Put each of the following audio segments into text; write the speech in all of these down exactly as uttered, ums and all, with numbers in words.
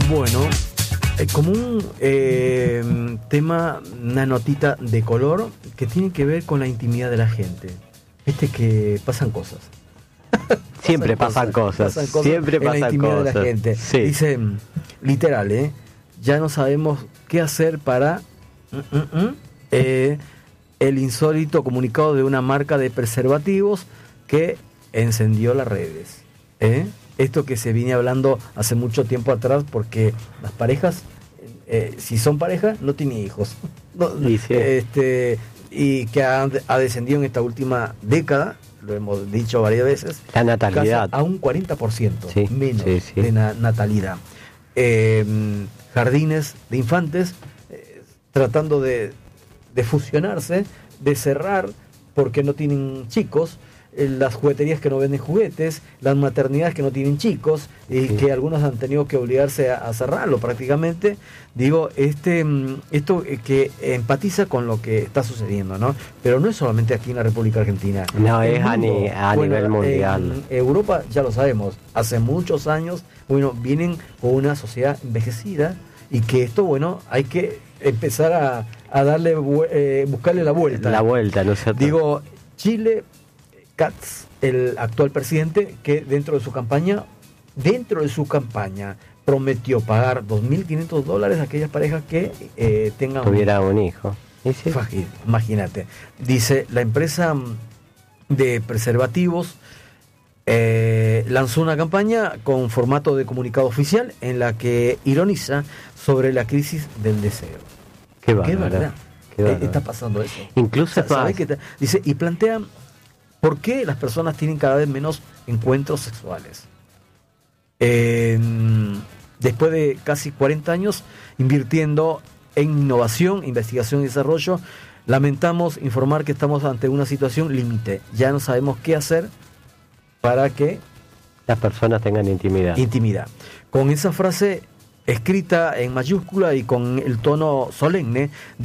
Bueno, eh, como un eh, tema, una notita de color que tiene que ver con la intimidad de la gente. Viste que pasan cosas. Siempre pasan cosas, pasan cosas siempre en la pasan intimidad cosas. de la gente. Sí. Dice, literal, ¿eh? Ya no sabemos qué hacer para mm, mm, mm, eh, el insólito comunicado de una marca de preservativos que encendió las redes. ¿eh? Esto que se viene hablando hace mucho tiempo atrás, porque las parejas, eh, si son parejas, no tienen hijos. No, Y sí. este, y que ha, ha descendido en esta última década, lo hemos dicho varias veces, La natalidad. casi a un cuarenta por ciento Sí, menos sí, sí. de na- natalidad. Eh, jardines de infantes eh, tratando de, de fusionarse, de cerrar porque no tienen chicos, eh, las jugueterías que no venden juguetes, las maternidades que no tienen chicos y Sí. que algunos han tenido que obligarse a, a cerrarlo prácticamente. Digo, este mm, esto eh, que empatiza con lo que está sucediendo, ¿no? Pero no es solamente aquí en la República Argentina. No, El es a, mundo, ni- a bueno, nivel mundial. en Europa ya lo sabemos, hace muchos años, bueno, vienen con una sociedad envejecida y que esto, bueno, hay que empezar a, a darle, vu- eh, buscarle la vuelta. La vuelta, ¿no es cierto? Digo, Chile, Katz, el actual presidente, que dentro de su campaña, dentro de su campaña, prometió pagar dos mil quinientos dólares a aquellas parejas que eh, tengan Tuviera un hijo. ¿Y sí? Fácil, imagínate. Dice, la empresa mm, de preservativos eh, lanzó una campaña con formato de comunicado oficial en la que ironiza sobre la crisis del deseo. Qué ¿Qué bárbaro. verdad? Qué Eh, bárbaro. está pasando eso. Incluso Sa- ¿sabe más. qué ta- Dice, y plantea por qué las personas tienen cada vez menos encuentros sexuales. Eh, después de casi cuarenta años invirtiendo en innovación, investigación y desarrollo, lamentamos informar que estamos ante una situación límite. Ya no sabemos qué hacer para que Las personas tengan intimidad. intimidad. Con esa frase escrita en mayúscula y con el tono solemne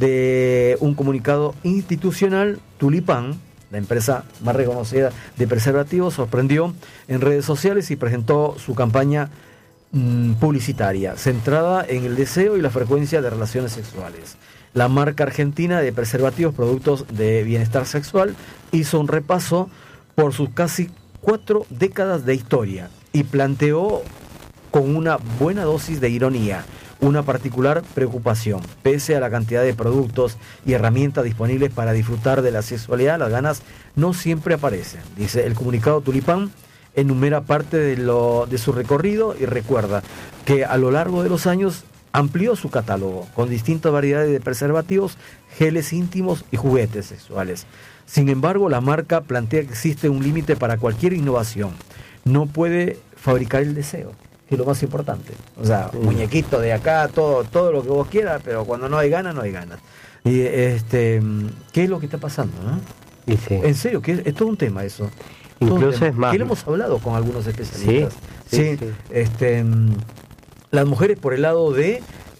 de un comunicado institucional, Tulipán, la empresa más reconocida de preservativos, sorprendió en redes sociales y presentó su campaña mm, publicitaria, centrada en el deseo y la frecuencia de relaciones sexuales. La marca argentina de preservativos, productos de bienestar sexual, hizo un repaso por sus casi cuatro décadas de historia y planteó con una buena dosis de ironía una particular preocupación. Pese a la cantidad de productos y herramientas disponibles para disfrutar de la sexualidad, las ganas no siempre aparecen. Dice el comunicado Tulipán, enumera parte de, lo, de su recorrido y recuerda que a lo largo de los años amplió su catálogo con distintas variedades de preservativos, geles íntimos y juguetes sexuales. Sin embargo, la marca plantea que existe un límite para cualquier innovación. No puede fabricar el deseo, que es lo más importante. O sea, un muñequito de acá, todo, todo lo que vos quieras, pero cuando no hay ganas, no hay ganas. Y este, ¿qué es lo que está pasando? ¿no? Y sí. En serio, que es, es todo un tema eso. Todo un Incluso tema. es más. Que lo hemos hablado con algunos especialistas. Sí, sí, sí. Este, mm, las mujeres por el lado de,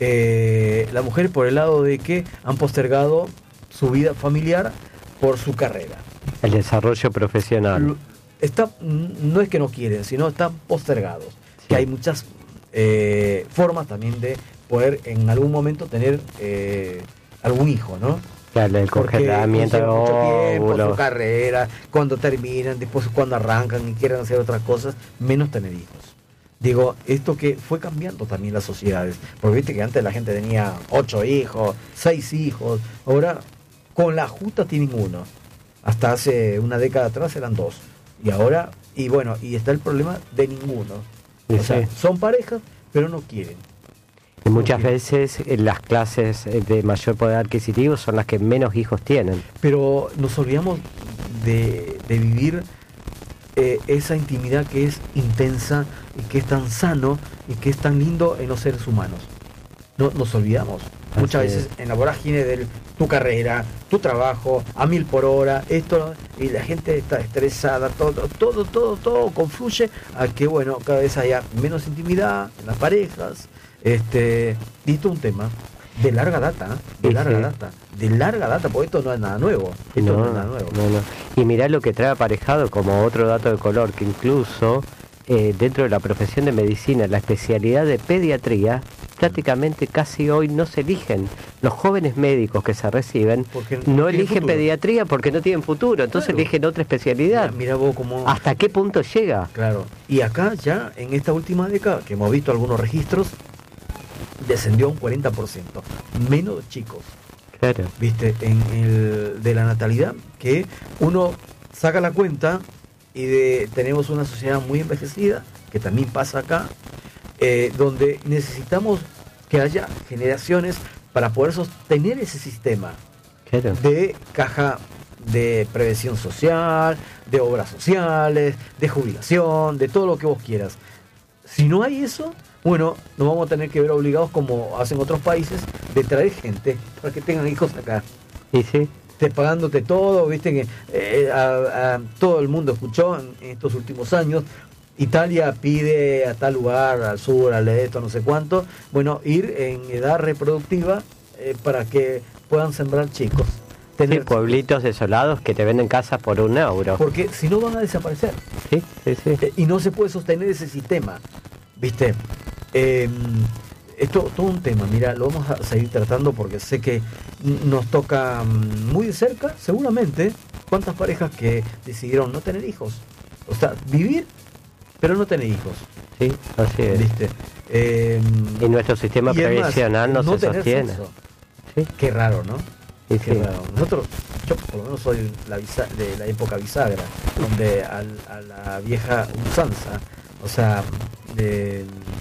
eh, las mujeres por el lado de que han postergado su vida familiar por su carrera. El desarrollo profesional. Lo- Está, no es que no quieren, sino están postergados. Sí. Que hay muchas eh, formas también de poder en algún momento tener eh, algún hijo, ¿no? Claro, el Porque congelamiento de lleva mucho tiempo, su óvulos. carrera, cuando terminan, después cuando arrancan y quieren hacer otras cosas, menos tener hijos. Digo, esto que fue cambiando también las sociedades, porque viste que antes la gente tenía ocho hijos, seis hijos, ahora con la justa tienen uno. Hasta hace una década atrás eran dos. Y ahora, y bueno, y está el problema de ninguno. Sí, O sea, sí. son parejas, pero no quieren. Y muchas veces eh, las clases eh, de mayor poder adquisitivo son las que menos hijos tienen. Pero nos olvidamos de, de vivir eh, esa intimidad que es intensa y que es tan sano y que es tan lindo en los seres humanos. No, nos olvidamos. Así Muchas es. veces en la vorágine de tu carrera, tu trabajo, a mil por hora, esto, y la gente está estresada, todo, todo, todo, todo confluye a que, bueno, cada vez haya menos intimidad en las parejas. Este, y esto es un tema de larga data, ¿eh? de Sí, larga sí. data, de larga data, porque esto no es nada nuevo. Esto no, No, es nada nuevo. no, no. Y mirá lo que trae aparejado como otro dato de color, que incluso eh, dentro de la profesión de medicina, la especialidad de pediatría, prácticamente casi hoy no se eligen. Los jóvenes médicos que se reciben porque no, no eligen futuro. Pediatría porque no tienen futuro, entonces claro. eligen otra especialidad. Mira, mira vos cómo... ¿Hasta qué punto llega? Claro, y acá ya en esta última década, que hemos visto algunos registros, descendió un cuarenta por ciento, menos chicos. Claro. Viste, en el de la natalidad, que uno saca la cuenta y de, tenemos una sociedad muy envejecida, que también pasa acá, eh, donde necesitamos que haya generaciones para poder sostener ese sistema claro. de caja de prevención social, de obras sociales, de jubilación, de todo lo que vos quieras. Si no hay eso, bueno, nos vamos a tener que ver obligados, como hacen otros países, de traer gente para que tengan hijos acá. Y sí. Te pagándote todo, viste que eh, a, a, todo el mundo escuchó en, en estos últimos años. Italia pide a tal lugar, al sur, al este, no sé cuánto, bueno, ir en edad reproductiva eh, para que puedan sembrar chicos. Tener sí, pueblitos desolados que te venden casas por un euro. Porque si no van a desaparecer. Sí, sí, sí. Eh, y no se puede sostener ese sistema, ¿viste? Eh, esto todo un tema, mira, lo vamos a seguir tratando porque sé que nos toca muy de cerca, seguramente, cuántas parejas que decidieron no tener hijos. O sea, vivir, pero no tener hijos. Sí, así es. ¿Viste? Eh, y nuestro sistema previsional no, no se sostiene. ¿Sí? Qué raro, ¿no? Sí, Qué sí. raro. Nosotros, yo por lo menos soy la bisa, de la época bisagra, donde al, a la vieja usanza, o sea, de,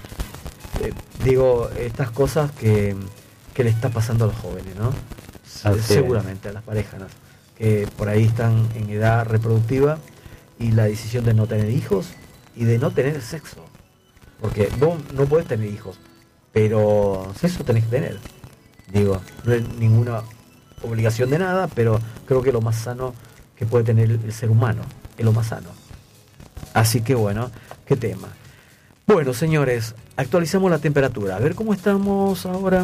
de, digo, estas cosas que, que le está pasando a los jóvenes, ¿no? Así seguramente es. A las parejas, ¿no? Que por ahí están en edad reproductiva y la decisión de no tener hijos y de no tener sexo. Porque vos no podés tener hijos, pero sexo tenés que tener. Digo, no es ninguna obligación de nada, pero creo que lo más sano que puede tener el ser humano es lo más sano. Así que bueno, qué tema. Bueno, señores, actualizamos la temperatura. A ver cómo estamos ahora.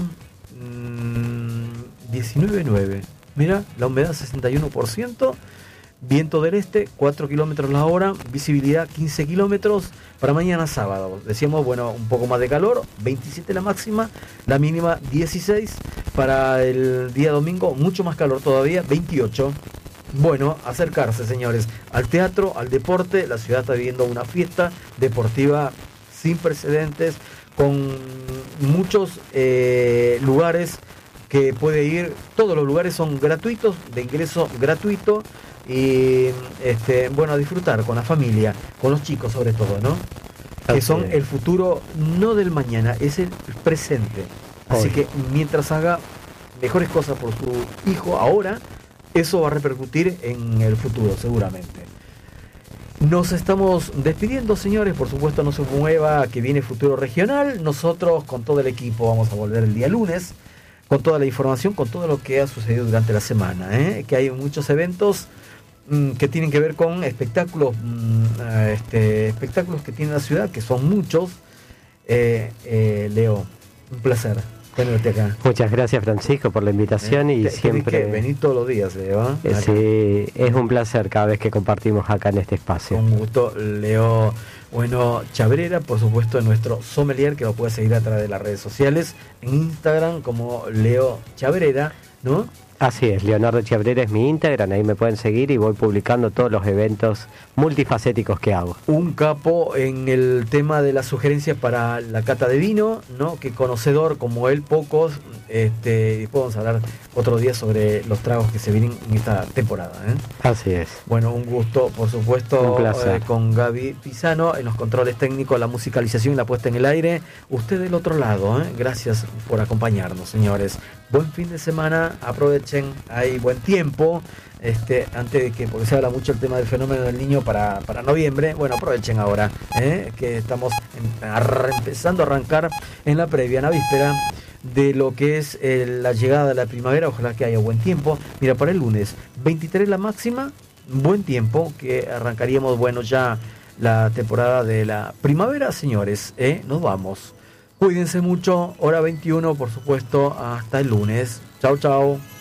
Mm, diecinueve punto nueve. Mira, la humedad sesenta y uno por ciento. Viento del este, cuatro kilómetros la hora. Visibilidad quince kilómetros. Para mañana sábado, decíamos, bueno, un poco más de calor. veintisiete la máxima. La mínima dieciséis. Para el día domingo, mucho más calor todavía, veintiocho. Bueno, acercarse, señores, al teatro, al deporte. La ciudad está viviendo una fiesta deportiva sin precedentes, con muchos eh, lugares que puede ir. Todos los lugares son gratuitos, de ingreso gratuito. Y este, bueno, a disfrutar con la familia, con los chicos sobre todo, ¿no? Que son el futuro, no del mañana, es el presente. Así que mientras haga mejores cosas por su hijo ahora, eso va a repercutir en el futuro, seguramente. Nos estamos despidiendo, señores. Por supuesto, no se mueva, que viene Futuro Regional. Nosotros, con todo el equipo, vamos a volver el día lunes, con toda la información, con todo lo que ha sucedido durante la semana, ¿eh? Que hay muchos eventos mmm, que tienen que ver con espectáculos, mmm, este, espectáculos que tiene la ciudad, que son muchos. Eh, eh, Leo, un placer tenerte acá. Muchas gracias, Francisco, por la invitación. ¿Eh? y te, siempre venir todos los días, Leo. ¿eh? Sí, es un placer cada vez que compartimos acá en este espacio. Un gusto, Leo. Bueno, Chabrera, por supuesto, nuestro sommelier, que lo puede seguir a través de las redes sociales, en Instagram como Leo Chabrera, ¿no? Así es, Leonardo Chabrera es mi Instagram, ahí me pueden seguir y voy publicando todos los eventos multifacéticos que hago. Un capo en el tema de las sugerencias para la cata de vino, ¿no? Que conocedor como él, pocos. Este, después vamos a hablar otro día sobre los tragos que se vienen en esta temporada, ¿eh? Así es. Bueno, un gusto, por supuesto, eh, con Gaby Pisano en los controles técnicos, la musicalización y la puesta en el aire. Usted del otro lado, ¿eh? Gracias por acompañarnos, señores. Buen fin de semana, aprovechen, hay buen tiempo. Este, antes de que, porque se habla mucho el tema del fenómeno del niño para, para noviembre, bueno, aprovechen ahora, ¿eh? Que estamos en, ar, empezando a arrancar en la previa, en la víspera de lo que es eh, la llegada de la primavera. Ojalá que haya buen tiempo. Mira, para el lunes, veintitrés la máxima, buen tiempo, que arrancaríamos, bueno, ya la temporada de la primavera, señores, ¿eh? Nos vamos. Cuídense mucho, hora veintiuno, por supuesto, hasta el lunes. Chao, chao.